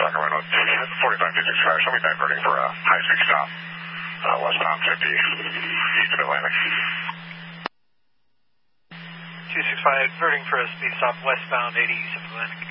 Sacramento, 45-265, show me diverting for a high-speed stop, westbound 50, east of Atlantic. 265, diverting for a speed stop westbound 80 east of Atlantic.